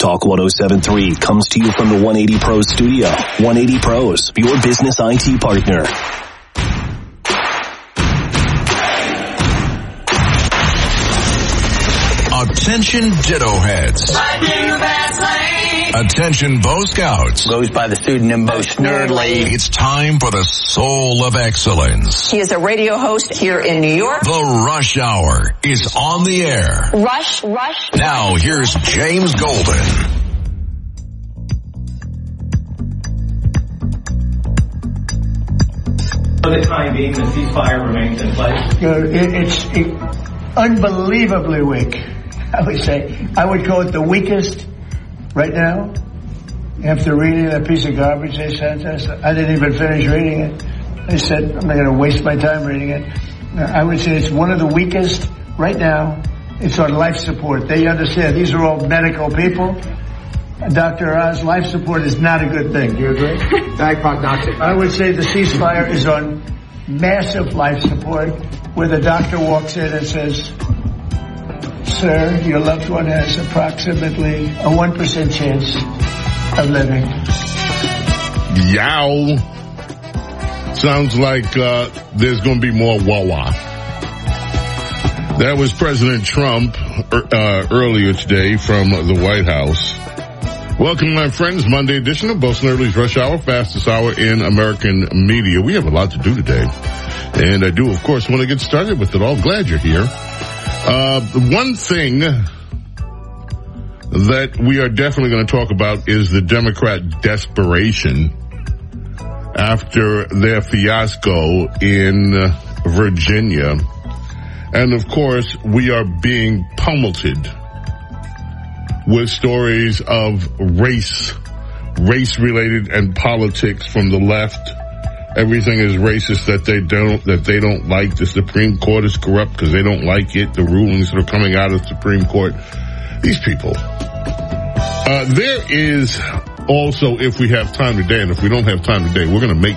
Talk 107.3 comes to you from the 180 Pros studio. 180 Pros, your business IT partner. Attention Ditto Heads. Attention Bo Scouts. Goes by the pseudonym Bo Snerdley. It's time for the Soul of Excellence. He is a radio host here in New York. The Rush Hour is on the air. Rush. Now here's James Golden. For the time being, the ceasefire remains in place. It's unbelievably weak. I would say, I would call it the weakest right now. After reading that piece of garbage they sent us, I didn't even finish reading it. They said, I'm not going to waste my time reading it. I would say it's one of the weakest right now. It's on life support. They understand these are all medical people. Dr. Oz, life support is not a good thing. Do you agree? Diagnostic. I would say the ceasefire is on massive life support, where the doctor walks in and says, sir, your loved one has approximately a 1% chance of living. Yow. Sounds like there's going to be more wah-wah. That was President Trump earlier today from the White House. Welcome, my friends. Monday edition of Bo Snerdley's Rush Hour, fastest hour in American media. We have a lot to do today, and I do, of course, want to get started with it all. Glad you're here. One thing that we are definitely going to talk about is the Democrat desperation after their fiasco in Virginia. And, of course, we are being pummeled with stories of race-related and politics from the left. Everything is racist that they don't like. The Supreme Court is corrupt because they don't like it. The rulings that are coming out of the Supreme Court. These people. There is also, if we have time today, and if we don't have time today, we're going to make